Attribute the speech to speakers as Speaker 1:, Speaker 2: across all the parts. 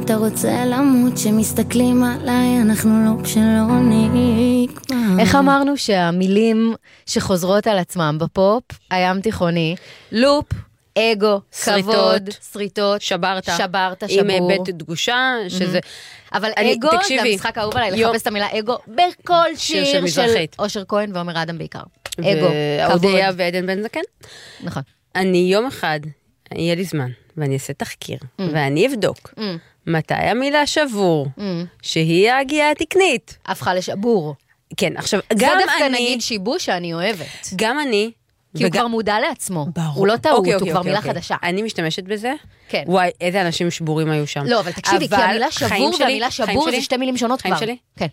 Speaker 1: אתה רוצה למות שמסתכלים עליי, אנחנו לא בשלוני.
Speaker 2: איך אמרנו שהמילים שחוזרות על עצמם בפופ, הים תיכוני, לופ, אגו, כבוד, שריטות,
Speaker 3: שברת,
Speaker 2: שבור.
Speaker 3: עם בית דגושה, שזה...
Speaker 2: אבל אגו זה המשחק האהוב עליי, לחפש את המילה אגו בכל שיר של אושר כהן ועומר אדם בעיקר. אגו, כבוד.
Speaker 3: ואודיה ועדן בן זקן.
Speaker 2: נכון.
Speaker 3: אני יום אחד, יהיה לי זמן, ואני אעשה תחקיר, ואני אבדוק מתי המילה שבור, שהיא ההגיעה התקנית.
Speaker 2: הפכה לשבור.
Speaker 3: כן, עכשיו,
Speaker 2: זה
Speaker 3: גם
Speaker 2: דווקא
Speaker 3: אני...
Speaker 2: נגיד שיבוש שאני אוהבת.
Speaker 3: גם אני...
Speaker 2: כי הוא כבר מודע לעצמו. הוא לא טעות, הוא כבר מילה חדשה.
Speaker 3: אני משתמשת בזה?
Speaker 2: כן.
Speaker 3: וואי, איזה אנשים שבורים היו שם.
Speaker 2: לא, אבל תקשיבי, כי המילה שבור והמילה שבור זה שתי מילים שונות כבר.
Speaker 3: חיים שלי?
Speaker 2: כן.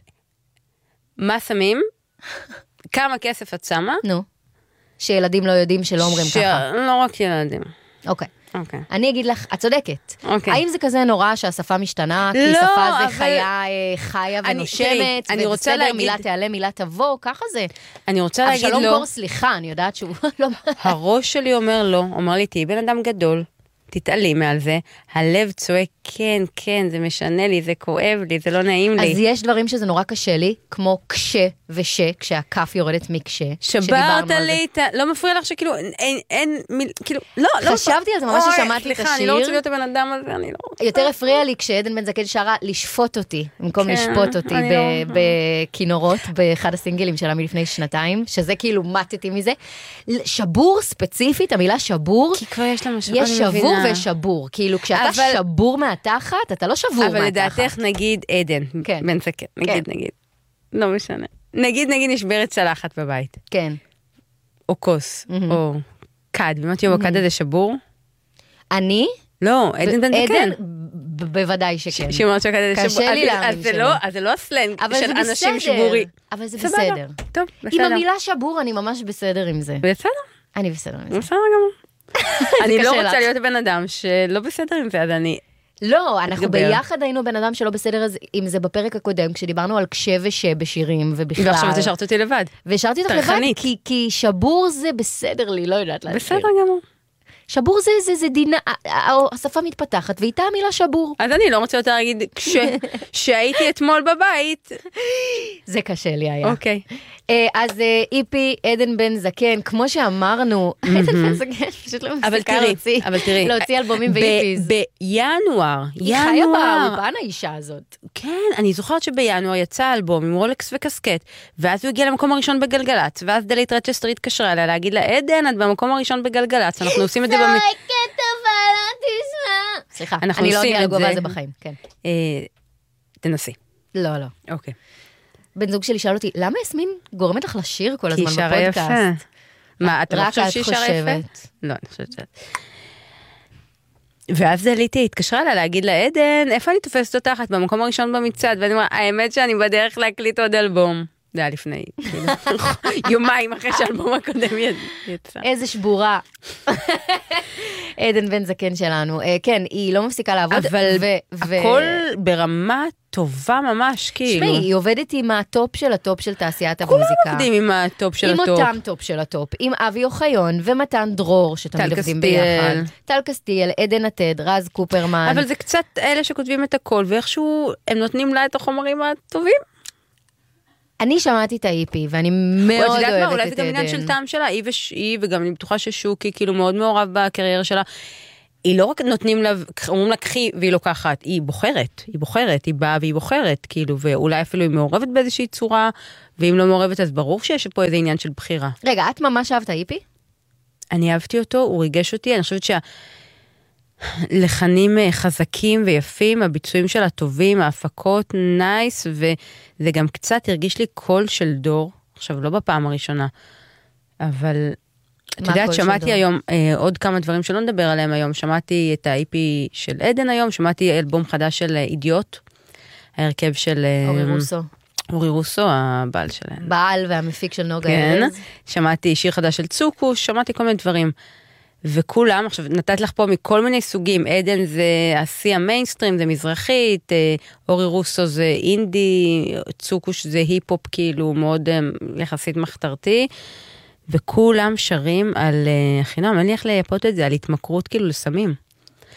Speaker 3: מה שמים? כמה כסף את שמה?
Speaker 2: נו. שילדים לא יודעים שלא אומרים ככה.
Speaker 3: לא רק ילדים.
Speaker 2: אוקיי.
Speaker 3: אוקיי.
Speaker 2: אני אגיד לך, את צודקת.
Speaker 3: אוקיי.
Speaker 2: האם זה כזה נורא שהשפה משתנה, כי
Speaker 3: לא,
Speaker 2: שפה זה
Speaker 3: אבל...
Speaker 2: חיה חיה ונושמת, ובסדר,
Speaker 3: להגיד...
Speaker 2: מילה תעלה, מילה תבוא, ככה זה.
Speaker 3: אני רוצה להגיד
Speaker 2: אבשלום
Speaker 3: לא.
Speaker 2: קור, סליחה, אני יודעת שהוא לא...
Speaker 3: הראש שלי אומר לא, אומר לי, תהי בן אדם גדול, תתעלי מעל זה, הלב צועק, כן, כן, זה משנה לי, זה כואב לי, זה לא נעים לי.
Speaker 2: אז יש דברים שזה נורא קשה לי, כמו קשה ושה, כשהכף יורדת מקשה.
Speaker 3: שברת לי, לא מפריע לך שכאילו, אין, כאילו, לא.
Speaker 2: חשבתי על זה ממש ששמעתי את השיר.
Speaker 3: סליחה, אני לא רוצה להיות הבן אדם הזה, אני לא רוצה.
Speaker 2: יותר הפריע לי כשעדן בן זקן שרה לשפוט אותי, במקום לשפוט אותי בכינורות, באחד הסינגלים שלה מלפני שנתיים, שזה כאילו מתתי מזה. שבור ספציפית, המילה שבור,
Speaker 3: כי כבר יש לה משהו,
Speaker 2: יש שבור ושבור, כאילו כשאתה שבור מהתחת, אתה לא שבור מהתחת.
Speaker 3: אבל לדעתך נגיד עדן, בן זקן, נגיד, לא משנה. נגיד נשברת צלחת בבית.
Speaker 2: כן.
Speaker 3: או כוס, או קד, באמת יום הקד הזה שבור?
Speaker 2: אני?
Speaker 3: לא, עדן בן זקן.
Speaker 2: בוודאי שכן.
Speaker 3: שאומרת שהקד הזה שבור.
Speaker 2: קשה לי להאמין שלא.
Speaker 3: אז זה לא הסלנג של אנשים שבורי.
Speaker 2: אבל זה בסדר.
Speaker 3: טוב, בסדר.
Speaker 2: עם המילה שבור אני ממש בסדר עם זה.
Speaker 3: בסדר?
Speaker 2: אני בסדר עם זה.
Speaker 3: בסדר גמור. אני לא רוצה להיות בן אדם שלא בסדר עם זה, אז אני...
Speaker 2: לא, אנחנו ביחד היינו בן אדם שלא בסדר עם זה בפרק הקודם, כשדיברנו על קשה ושה בשירים ובכלל.
Speaker 3: ועכשיו את השארת אותי לבד.
Speaker 2: והשארתי אותך לבד, כי שבור זה בסדר לי, לא יודעת להסביר.
Speaker 3: בסדר גמור.
Speaker 2: שבור זה דינה, השפה מתפתחת, ואיתה המילה שבור.
Speaker 3: אז אני לא רוצה יותר להגיד, כשהייתי אתמול בבית.
Speaker 2: זה קשה לי היה.
Speaker 3: אוקיי.
Speaker 2: אז איפי, עדן בן זקן, כמו שאמרנו, עדן בן זקן, פשוט לא מפסיקה להוציא אלבומים באיפיז.
Speaker 3: בינואר.
Speaker 2: היא חיה באולפן האישה הזאת.
Speaker 3: כן, אני זוכרת שבינואר יצא אלבום עם רולקס וקסקט, ואז הוא הגיע למקום הראשון בגלגלץ, ואז דלית רצ'סטר התקשרה אליה להגיד לה, עדן, את במקום הראשון בגלגלץ, אנחנו עושים את זה
Speaker 2: צועקת אבל לא תשמע. סליחה, אני לא אגיע לגובה הזה בחיים, כן.
Speaker 3: תנסי.
Speaker 2: לא.
Speaker 3: אוקיי.
Speaker 2: בן זוג שלי שאל אותי, למה יסמין גורמת לך לשיר כל הזמן בפודקאסט?
Speaker 3: כי היא שרה יפה. מה, אתה לא חושבת שהיא שרה יפה? לא, אני חושבת שאת. ואז דליתי התקשרה לה להגיד לה, עדן, איפה אני תופסת אותך? את במקום הראשון במצעד, ואני אומרת, האמת שאני בדרך להקליט עוד אלבום. זה היה לפני יומיים אחרי שהאלבום הקודם יצא.
Speaker 2: איזה שבורה. עדן בן זקן שלנו. כן, היא לא מפסיקה לעבוד.
Speaker 3: אבל הכל ברמה טובה ממש, כאילו.
Speaker 2: שמי, היא עובדת עם הטופ של הטופ של תעשיית המוזיקה.
Speaker 3: כולם עובדים עם הטופ של הטופ.
Speaker 2: עם אותם טופ של הטופ. עם אבי אוחיון ומתן דרור, שתמיד עובדים ביחד. טל קסטיאל, עדן עתד, רז קופרמן.
Speaker 3: אבל זה קצת אלה שכותבים את הכל, ואיכשהו הם נותנים לה את החומרים הטובים.
Speaker 2: אני שמעתי את האיפי, ואני מאוד אוהבת את עדן.
Speaker 3: אולי זה גם עניין של טעם שלה, היא וגם אני בטוחה ששוקי כאילו מאוד מעורב בקריירה שלה. היא לא רק נותנים לה, אומרים לה קחי והיא לוקחת, היא בוחרת, היא באה והיא בוחרת, כאילו, ואולי אפילו היא מעורבת באיזושהי צורה, ואם לא מעורבת אז ברור שיש פה איזה עניין של בחירה.
Speaker 2: רגע, את ממש אהבת האיפי?
Speaker 3: אני אהבתי אותו, הוא ריגש אותי, אני חושבת לחנים חזקים ויפים, הביצועים שלה טובים, ההפקות נייס, וזה גם קצת הרגיש לי קול של דור, עכשיו לא בפעם הראשונה, אבל את יודעת, שמעתי היום עוד כמה דברים שלא נדבר עליהם היום, שמעתי את ה-EP של עדן היום, שמעתי אלבום חדש של אידיוט, ההרכב של אורי רוסו, הבעל שלהם.
Speaker 2: בעל והמפיק של נוגה
Speaker 3: כן, שמעתי שיר חדש של צוקוש, שמעתי כל מיני דברים. וכולם, עכשיו נתת לך פה מכל מיני סוגים, עדן זה עשי המיינסטרים, זה מזרחית, אורי רוסו זה אינדי, צוקוש זה היפ-הופ כאילו מאוד יחסית מחתרתי, וכולם שרים על חינם, אין לי איך לייפות את זה, על התמכרות כאילו לסמים.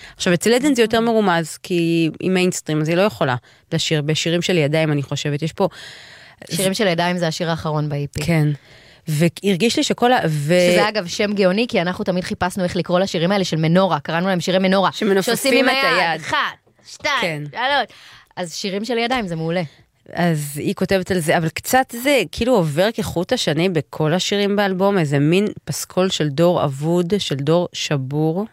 Speaker 3: עכשיו, אצל עדן זה יותר מרומז, כי היא מיינסטרים, אז היא לא יכולה לשיר. בשירים של ידיים, אני חושבת, יש פה...
Speaker 2: שירים של ידיים זה השיר האחרון ב-EP.
Speaker 3: כן. והרגיש לי שכל
Speaker 2: שזה אגב שם גאוני, כי אנחנו תמיד חיפשנו איך לקרוא לשירים האלה של מנורה, קראנו להם שירי מנורה.
Speaker 3: שמנופפים את היד.
Speaker 2: 1, 2, 3. אז שירים של ידיים זה מעולה.
Speaker 3: אז היא כותבת על זה, אבל קצת זה כאילו עובר כחוט השני בכל השירים באלבום, איזה מין פסקול של דור אבוד, של דור שבור.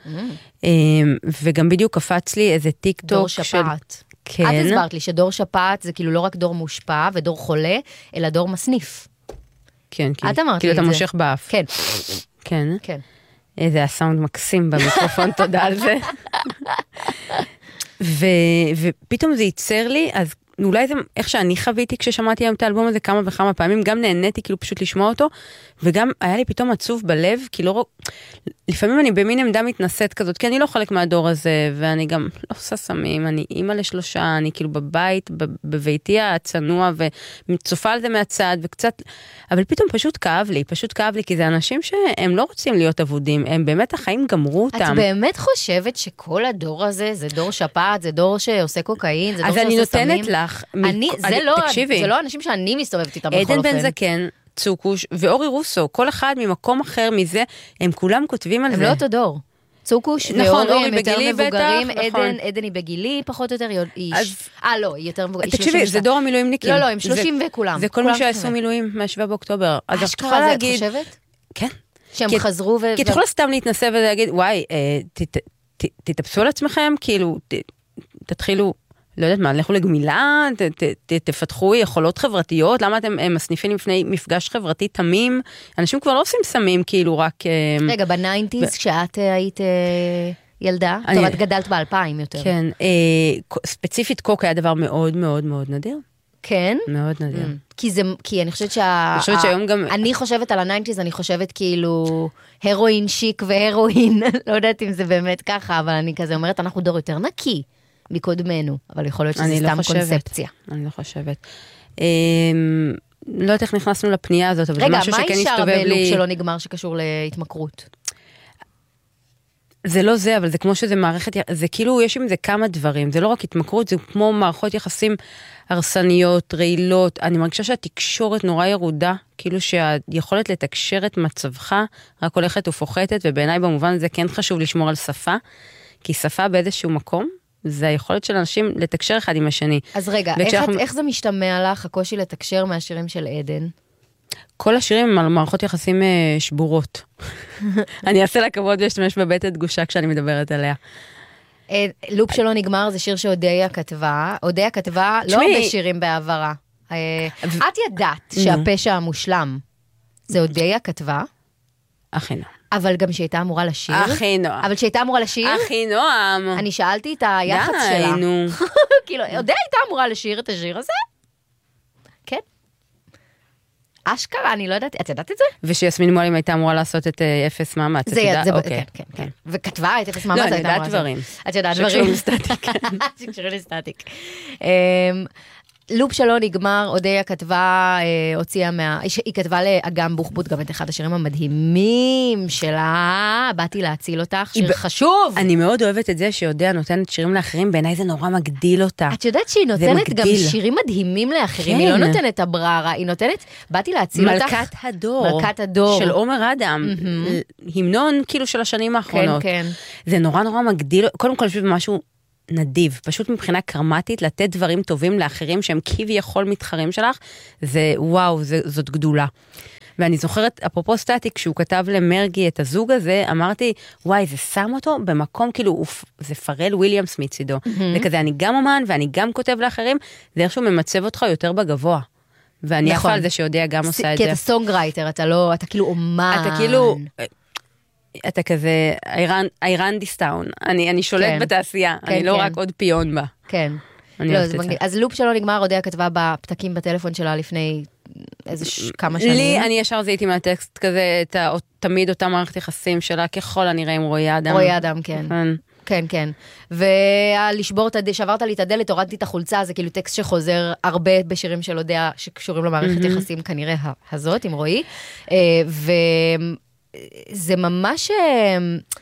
Speaker 3: וגם בדיוק קפץ לי איזה טיק טוק.
Speaker 2: דור שפעת.
Speaker 3: כן.
Speaker 2: את הסברת לי שדור שפעת זה כאילו לא רק דור מושפע ודור חולה, אלא דור מסניף.
Speaker 3: כן,
Speaker 2: את אמרת לי את זה.
Speaker 3: כאילו אתה מושך באף.
Speaker 2: כן.
Speaker 3: כן.
Speaker 2: כן.
Speaker 3: איזה הסאונד מקסים במיקרופון, תודה על זה. ופתאום זה ייצר לי, אז אולי זה איך שאני חוויתי כששמעתי היום את האלבום הזה כמה וכמה פעמים, גם נהניתי כאילו פשוט לשמוע אותו, וגם היה לי פתאום עצוב בלב, כי לא, לפעמים אני במין עמדה מתנשאת כזאת, כי אני לא חלק מהדור הזה, ואני גם לא עושה סמים, אני אימא ל3, אני כאילו בבית, בביתי הצנוע, ומצופה על זה מהצד, וקצת, אבל פתאום פשוט כאב לי, כי זה אנשים שהם לא רוצים להיות עבודים, הם באמת החיים גמרו אותם.
Speaker 2: את באמת חושבת שכל הדור הזה, זה דור שפעת, זה דור שעושה קוקאין, זה דור שעושה סמים? זה לא אנשים שאני מסתובבת איתם בכל אופן.
Speaker 3: עדן בן זקן, צוקוש ואורי רוסו, כל אחד ממקום אחר מזה, הם כולם כותבים על זה.
Speaker 2: הם לא אותו דור. צוקוש ואורי הם יותר מבוגרים, עדן היא בגילי פחות או יותר, לא, היא יותר מבוגרת.
Speaker 3: תקשיבי, זה דור המילואימניקים.
Speaker 2: לא, הם 30 וכולם.
Speaker 3: זה כל מי שעשו מילואים מה-7 באוקטובר.
Speaker 2: אשכרה זה, את חושבת?
Speaker 3: כן.
Speaker 2: שהם חזרו
Speaker 3: כי את יכולה סתם להתנסה ולהגיד, וואי, תתאפסו על עצמכם, כאילו, תתחילו... לא יודעת מה, לכו לגמילה, תפתחו יכולות חברתיות, למה אתם מסניפים לפני מפגש חברתי תמים? אנשים כבר לא עושים סמים, כאילו רק...
Speaker 2: רגע, בניינטיז, כשאת היית ילדה, טוב, את גדלת ב2000 יותר.
Speaker 3: כן, ספציפית קוק היה דבר מאוד מאוד מאוד נדיר.
Speaker 2: כן?
Speaker 3: מאוד נדיר.
Speaker 2: כי אני חושבת
Speaker 3: שהיום גם...
Speaker 2: אני חושבת על הניינטיז, אני חושבת כאילו הרואין שיק והרואין, לא יודעת אם זה באמת ככה, אבל אני כזה אומרת, אנחנו דור יותר נקי. מקודמנו, אבל יכול להיות שזה סתם קונספציה. אני
Speaker 3: לא חושבת. לא יודעת איך נכנסנו לפנייה הזאת, אבל זה משהו שכן הסתובב לי... רגע, מה
Speaker 2: אישר בלוק שלא נגמר שקשור להתמכרות?
Speaker 3: זה לא זה, אבל זה כמו שזה מערכת, זה כאילו יש עם זה כמה דברים, זה לא רק התמכרות, זה כמו מערכות יחסים הרסניות, רעילות, אני מרגישה שהתקשורת נורא ירודה, כאילו שהיכולת לתקשר את מצבך רק הולכת ופוחתת, ובעיניי במובן הזה כן חשוב לשמור על שפה, כי שפה באיזשהו מקום, זה היכולת של אנשים לתקשר אחד עם השני.
Speaker 2: אז רגע, איך זה משתמע לך, הקושי לתקשר מהשירים של עדן?
Speaker 3: כל השירים הם על מערכות יחסים שבורות. אני אעשה לה כבוד ואשתמש בבית הדגושה כשאני מדברת עליה.
Speaker 2: לופ שלא נגמר זה שיר שאודיה כתבה. אודיה כתבה לא בשירים בעברה. את ידעת שהפשע המושלם זה אודיה כתבה?
Speaker 3: הכי נועם.
Speaker 2: אבל גם שהייתה אמורה לשיר.
Speaker 3: הכי נועם.
Speaker 2: אבל שהייתה אמורה לשיר.
Speaker 3: הכי נועם.
Speaker 2: אני שאלתי את היחס שלה.
Speaker 3: די, נו.
Speaker 2: כאילו, אודיה הייתה אמורה לשיר את השיר הזה? כן. אשכרה, אני לא יודעת, את יודעת את זה?
Speaker 3: ושיסמין מועלם הייתה אמורה לעשות את אפס מאמץ.
Speaker 2: זה, כן. וכתבה את אפס מאמץ.
Speaker 3: לא, אני יודעת דברים.
Speaker 2: את יודעת דברים.
Speaker 3: שקשורים
Speaker 2: לסטטיק. לופ שלא נגמר, אודיה כתבה, היא כתבה לאגם בוחבוט גם את אחד השירים המדהימים שלה, באתי להציל אותך, שיר חשוב.
Speaker 3: אני מאוד אוהבת את זה שאודיה נותנת שירים לאחרים, בעיניי זה נורא מגדיל אותה.
Speaker 2: את יודעת שהיא נותנת גם שירים מדהימים לאחרים, היא לא נותנת הבררה, היא נותנת, באתי להציל אותך.
Speaker 3: מלכת הדור. של עומר אדם, המנון כאילו של השנים האחרונות.
Speaker 2: כן.
Speaker 3: זה נורא נורא מגדיל, קודם כל שוב משהו נדיב, פשוט מבחינה קרמטית, לתת דברים טובים לאחרים שהם כביכול מתחרים שלך, זה וואו, זאת גדולה. ואני זוכרת, אפרופו סטטיק, כשהוא כתב למרגי את הזוג הזה, אמרתי, וואי, זה שם אותו במקום, כאילו, זה פרל וויליאמס מצידו. זה כזה, אני גם אומן ואני גם כותב לאחרים, זה איכשהו ממצב אותך יותר בגבוה. ואני יפה על זה שיודע גם עושה את זה.
Speaker 2: כי אתה סונגרייטר, אתה כאילו אומן.
Speaker 3: אתה כאילו... אתה כזה, איירנדיסטאון, אני שולט בתעשייה, אני לא רק עוד פיון בה.
Speaker 2: כן. אז לופ שלא נגמר, אודיה כתבה בפתקים בטלפון שלה לפני איזה כמה שנים.
Speaker 3: לי, אני ישר זיהיתי מהטקסט כזה, תמיד אותה מערכת יחסים שלה, ככל הנראה עם רועי אדם.
Speaker 2: רועי אדם, כן. כן, כן. שברת לי את הדלת, הורדתי את החולצה, זה כאילו טקסט שחוזר הרבה בשירים של אודיה, שקשורים למערכת יחסים כנראה הזאת, עם רועי. וזה ממש,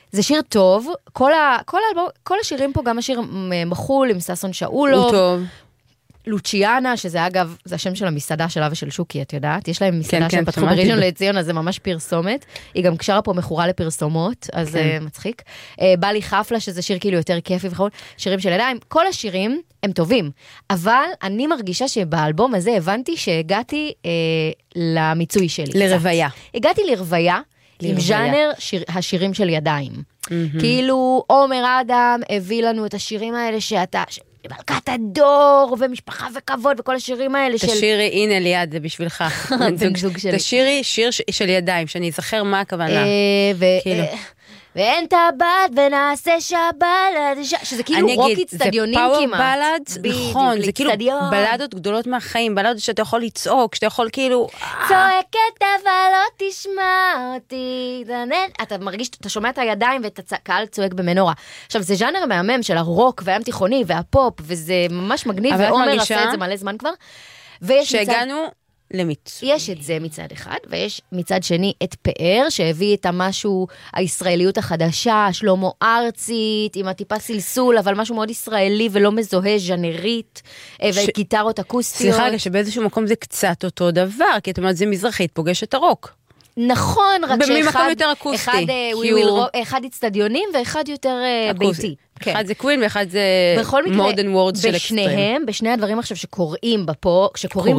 Speaker 2: זה שיר טוב, כל השירים פה, גם השיר מחול עם ססון שאולוב.
Speaker 3: הוא טוב.
Speaker 2: לוציאנה, שזה אגב, זה השם של המסעדה שלה ושל שוקי, את יודעת? יש להם מסעדה
Speaker 3: כן,
Speaker 2: שהם פתחו בראשון לציון, אז זה ממש פרסומת. היא גם קשרה פה מכורה לפרסומות, אז זה מצחיק. בא לי חפלה, שזה שיר כאילו יותר כיפי וחול, שירים של ידיים. כל השירים הם טובים, אבל אני מרגישה שבאלבום הזה הבנתי שהגעתי למיצוי שלי.
Speaker 3: לרוויה.
Speaker 2: הגעתי לרוויה עם ז'אנר השירים של ידיים. כאילו, עומר אדם הביא לנו את השירים האלה שאתה... מלכת הדור, ומשפחה וכבוד, וכל השירים האלה של...
Speaker 3: תשירי, הנה ליד, זה בשבילך.
Speaker 2: זוג שלי.
Speaker 3: תשירי שיר של ידיים, שאני אזכר מה הכוונה.
Speaker 2: ואין טבעת ונעשה שבת, שזה כאילו רוק אצטדיונים כמעט.
Speaker 3: זה פאוור בלאדס, נכון, זה כאילו בלדות גדולות מהחיים, בלדות שאתה יכול לצעוק, שאתה יכול כאילו...
Speaker 2: צועקת אבל לא תשמע אותי, אתה מרגיש, אתה שומע את הידיים ואת הקהל צועק במנורה. עכשיו, זה ז'אנר מהמם של הרוק והים תיכוני והפופ, וזה ממש מגניב, ועומר עשה את זה מלא זמן כבר.
Speaker 3: שהגענו...
Speaker 2: יש את זה מצד אחד, ויש מצד שני את פאר, שהביא את המשהו, הישראליות החדשה, שלמה ארצית, עם הטיפה סלסול, אבל משהו מאוד ישראלי ולא מזוהה, ז'אנרית, וגיטרות אקוסטיות.
Speaker 3: סליחה רגע, שבאיזשהו מקום זה קצת אותו דבר, כי את אומרת, זה מזרחית, פוגש את הרוק.
Speaker 2: נכון, רק
Speaker 3: שאחד
Speaker 2: אחד אצטדיונים ואחד יותר ביתי.
Speaker 3: אחד זה קווין ואחד זה מודרן וורדס של אקסטרים.
Speaker 2: בשני הדברים עכשיו שקוראים בפופ,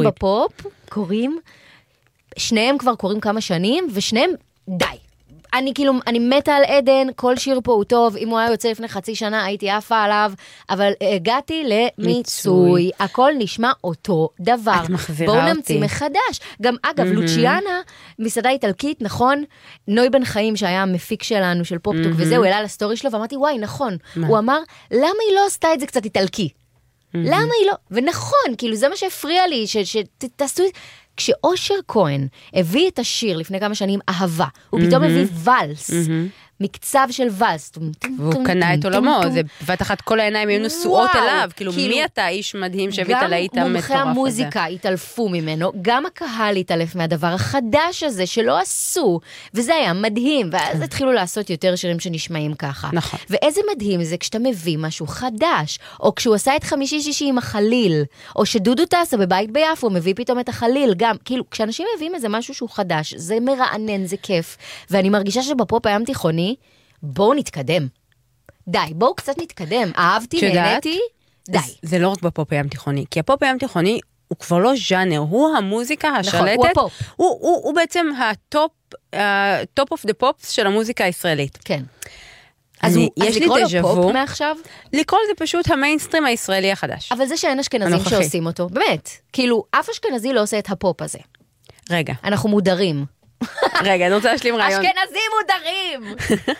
Speaker 2: שניהם כבר קוראים כמה שנים, ושניהם די. אני מתה על עדן, כל שיר פה הוא טוב, אם הוא היה יוצא לפני חצי שנה הייתי עפה עליו, אבל הגעתי למיצוי, הכל נשמע אותו דבר.
Speaker 3: את מחזירה אותי.
Speaker 2: בואו נמציא מחדש. גם אגב, לוציאנה, מסעדה איטלקית, נכון, נוי בן חיים שהיה המפיק שלנו, של פופטוק וזהו, העלה לסטורי שלו, ואמרתי, וואי, נכון. הוא אמר, למה היא לא עשתה את זה קצת איטלקי? למה היא לא? ונכון, כאילו זה מה שהפריע לי, שתעשו... כשאושר כהן הביא את השיר לפני כמה שנים, אהבה, הוא פתאום הביא ולס, מקצב של ולס.
Speaker 3: והוא קנה את עולמו, זה בבת אחת כל העיניים היו נשואות אליו, כאילו מי אתה איש מדהים שהבאת להיט המטורף הזה? גם
Speaker 2: מומחי המוזיקה התעלפו ממנו, גם הקהל התעלף מהדבר החדש הזה שלא עשו, וזה היה מדהים, ואז התחילו לעשות יותר שירים שנשמעים ככה.
Speaker 3: נכון.
Speaker 2: ואיזה מדהים זה כשאתה מביא משהו חדש, או כשהוא עשה את חמישי שישי עם החליל, או שדודו טסה בבית ביפו, הוא מביא פתאום את החליל, גם, כאילו, כשאנשים מביאים איזה משהו שהוא חדש, זה מרענן, זה כיף, ואני מרגישה שבפופ הים תיכוני, בואו נתקדם. די, בואו קצת נתקדם. אהבתי, נהניתי, די.
Speaker 3: זה לא רק בפופ הים תיכוני, כי הפופ הים תיכוני הוא כבר לא ז'אנר, הוא המוזיקה השלטת.
Speaker 2: הוא הפופ.
Speaker 3: הוא בעצם הטופ אוף דה פופס של המוזיקה הישראלית.
Speaker 2: כן. אז לקרוא לו פופ מעכשיו?
Speaker 3: לקרוא זה פשוט המיינסטרים הישראלי החדש.
Speaker 2: אבל זה שאין אשכנזים שעושים אותו, באמת. כאילו, אף אשכנזי לא עושה את הפופ הזה.
Speaker 3: רגע.
Speaker 2: אנחנו מודרים.
Speaker 3: רגע, אני רוצה להשלים רעיון.
Speaker 2: אשכנזים מודרים!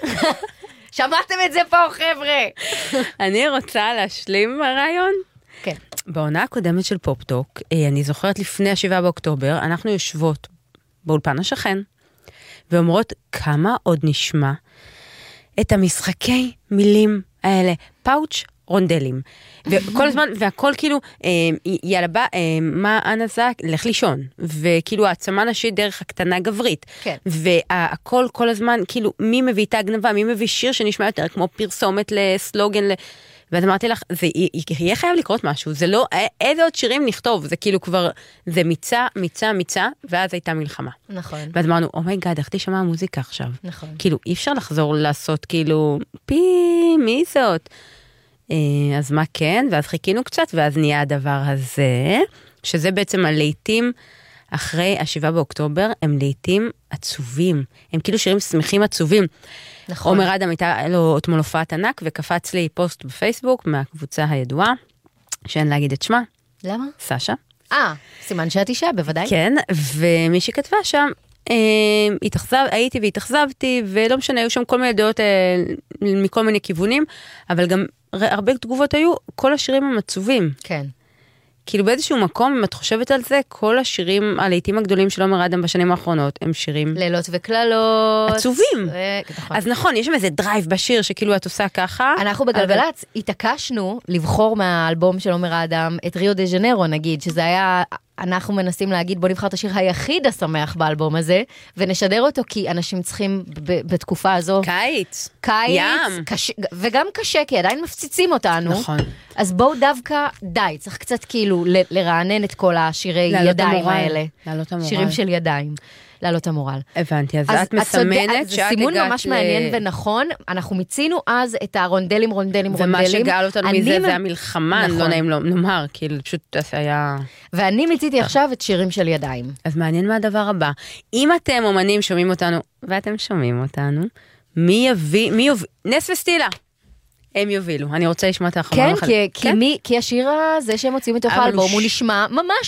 Speaker 2: שמעתם את זה פה, חבר'ה?
Speaker 3: אני רוצה להשלים רעיון.
Speaker 2: כן.
Speaker 3: בעונה הקודמת של פופטוק, אני זוכרת לפני 7 באוקטובר, אנחנו יושבות באולפן השכן, ואומרות כמה עוד נשמע את המשחקי מילים האלה, פאוץ' רונדלים. וכל הזמן, והכל כאילו, יאללה בא, מה אנזק? לך לישון. וכאילו העצמה נשית דרך הקטנה גברית.
Speaker 2: כן.
Speaker 3: והכל כל הזמן, כאילו, מי מביא את ההגנבה, מי מביא שיר שנשמע יותר כמו פרסומת לסלוגן, ואז אמרתי לך, זה יהיה חייב לקרות משהו, זה לא, איזה עוד שירים נכתוב, זה כאילו כבר, זה מיצה, ואז הייתה מלחמה.
Speaker 2: נכון.
Speaker 3: ואז אמרנו, אומייגאד, איך תשמע המוזיקה עכשיו?
Speaker 2: נכון.
Speaker 3: כאילו, אי אפשר לחזור לעשות כאילו, מי זאת? אז מה כן? ואז חיכינו קצת, ואז נהיה הדבר הזה, שזה בעצם הלהיטים אחרי 7 באוקטובר, הם להיטים עצובים. הם כאילו שירים שמחים עצובים.
Speaker 2: נכון.
Speaker 3: עומר אדם הייתה לו אתמול הופעת ענק, וקפץ לי פוסט בפייסבוק מהקבוצה הידועה, שאין להגיד את שמה.
Speaker 2: למה?
Speaker 3: סשה.
Speaker 2: סימן שאת אישה, בוודאי.
Speaker 3: כן, ומי שכתבה שם, הייתי והתאכזבתי, ולא משנה, היו שם כל מיני דעות מכל מיני כיוונים, אבל גם הרבה תגובות היו, כל השירים הם עצובים.
Speaker 2: כן.
Speaker 3: כאילו באיזשהו מקום, אם את חושבת על זה, כל השירים, הלהיטים הגדולים של עומר אדם בשנים האחרונות, הם שירים...
Speaker 2: לילות וכללות.
Speaker 3: עצובים. אז נכון, יש שם איזה דרייב בשיר, שכאילו את עושה ככה.
Speaker 2: אנחנו בגלגלצ התעקשנו לבחור מהאלבום של עומר אדם, את ריו דה ז'נרו נגיד, שזה היה אנחנו מנסים להגיד, בוא נבחר את השיר היחיד השמח באלבום הזה, ונשדר אותו, כי אנשים צריכים בתקופה הזו...
Speaker 3: קיץ.
Speaker 2: ים. וגם קשה, כי עדיין מפציצים אותנו.
Speaker 3: נכון.
Speaker 2: אז בואו דווקא, די, צריך קצת כאילו לרענן את כל השירי ידיים האלה.
Speaker 3: לעלות המורל.
Speaker 2: שירים של ידיים. לעלות המורל.
Speaker 3: הבנתי, אז את מסמנת שאת
Speaker 2: זה סימון ממש מעניין ונכון, אנחנו מיצינו אז את הרונדלים.
Speaker 3: ומה שגאל אותנו מזה זה המלחמה, לא נעים לו, נאמר, כאילו פשוט היה...
Speaker 2: ואני מיציתי עכשיו את שירים של ידיים.
Speaker 3: אז מעניין מה הדבר הבא. אם אתם אומנים שומעים אותנו, ואתם שומעים אותנו, מי יוביל, נס וסטילה. הם יובילו. אני רוצה לשמוע את האחרונה.
Speaker 2: כן, כי השיר הזה שהם מוצאים מתוך האלבום, הוא נשמע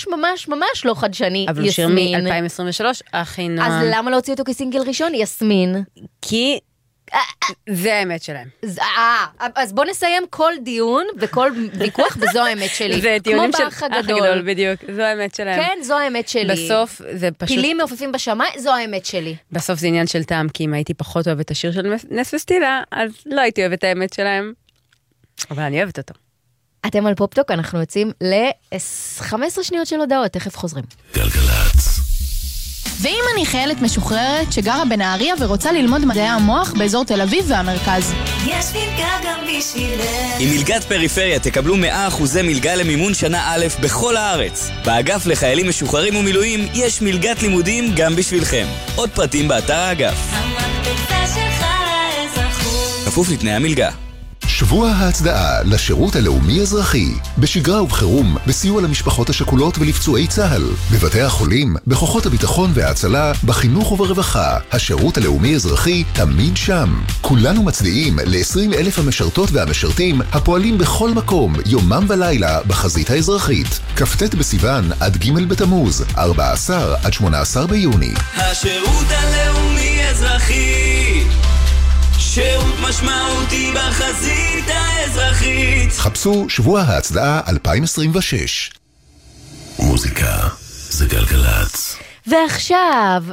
Speaker 2: ממש לא חדשני.
Speaker 3: אבל הוא שיר מ-2023, הכי נועם.
Speaker 2: אז למה לא הוציאו אותו כסינגל ראשון? יסמין.
Speaker 3: כי זה האמת שלהם.
Speaker 2: אז בוא נסיים כל דיון וכל ויכוח, וזו האמת שלי.
Speaker 3: זה טיעונים של אח הגדול, בדיוק. זו האמת שלהם.
Speaker 2: כן, זו האמת שלי.
Speaker 3: בסוף זה פשוט...
Speaker 2: פילים מעופפים בשמיים, זו האמת שלי.
Speaker 3: בסוף זה עניין של טעם, כי אם הייתי פחות אוהבת את השיר של נס וסטילה, אז לא הייתי אוהבת את האמת שלהם. אבל אני אוהבת אותו.
Speaker 2: אתם על פופטוק, אנחנו יוצאים ל-15 שניות של הודעות, תכף חוזרים.
Speaker 4: גלגלץ.
Speaker 5: ואם אני חיילת משוחררת שגרה בנהריה ורוצה ללמוד מדעי המוח באזור תל אביב והמרכז.
Speaker 4: יש מלגה גם בשבילך. עם מלגת פריפריה תקבלו 100% מלגה למימון שנה א' בכל הארץ. באגף לחיילים משוחררים ומילואים יש מלגת לימודים גם בשבילכם. עוד פרטים באתר האגף. המקפצה שלך לאזרחות. כפוף לתנאי המלגה.
Speaker 6: שבוע ההצדעה לשירות הלאומי-אזרחי, בשגרה ובחירום, בסיוע למשפחות השכולות ולפצועי צה"ל, בבתי החולים, בכוחות הביטחון וההצלה, בחינוך וברווחה. השירות הלאומי-אזרחי תמיד שם. כולנו מצדיעים ל-20,000 המשרתות והמשרתים הפועלים בכל מקום, יומם ולילה, בחזית האזרחית. כ"ט בסיוון עד ג' בתמוז, 14 עד 18 ביוני.
Speaker 4: השירות הלאומי-אזרחי, שירות משמעותי בחזית האזרחית.
Speaker 6: חפשו שבוע ההצדעה 2026.
Speaker 4: מוזיקה זה גלגלץ.
Speaker 2: ועכשיו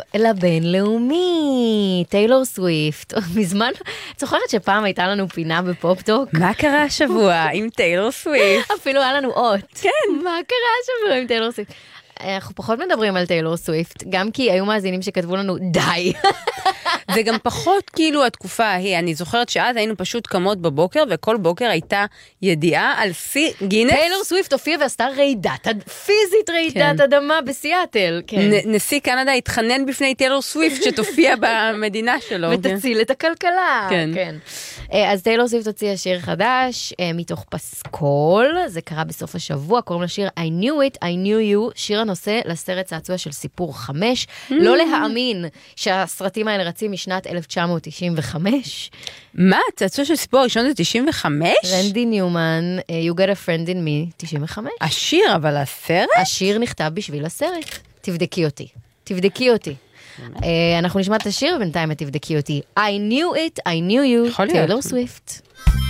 Speaker 2: לבינלאומי, טיילור סוויפט. מזמן, זוכרת שפעם הייתה לנו פינה בפופטוק?
Speaker 3: מה קרה השבוע עם טיילור סוויפט?
Speaker 2: אפילו היה לנו אות.
Speaker 3: כן.
Speaker 2: מה קרה השבוע עם טיילור סוויפט? אנחנו פחות מדברים על טיילור סוויפט, גם כי היו מאזינים שכתבו לנו די.
Speaker 3: זה גם פחות כאילו התקופה ההיא, אני זוכרת שאז היינו פשוט קמות בבוקר, וכל בוקר הייתה ידיעה על שיא גינס.
Speaker 2: טיילור סוויפט הופיעה ועשתה פיזית רעידת אדמה בסיאטל.
Speaker 3: נשיא קנדה התחנן בפני טיילור סוויפט שתופיע במדינה שלו.
Speaker 2: ותציל את הכלכלה.
Speaker 3: כן.
Speaker 2: אז טיילור סוויפט הוציאה שיר חדש, מתוך פסקול, זה קרה בסוף השבוע, קוראים לשיר I Knew It, I Knew You, שיר הנושא לסרט צעצוע של סיפור 5, לא להאמין שהסרטים האלה רצים משנת 1995.
Speaker 3: מה? צעצוע של סיפור ראשון זה 95?
Speaker 2: רנדי ניומן, You Got a Friend in Me, 95.
Speaker 3: השיר, אבל הסרט?
Speaker 2: השיר נכתב בשביל הסרט. תבדקי אותי. אנחנו נשמע את השיר ובינתיים תבדקי אותי. I Knew It, I Knew You, טיילור סוויפט.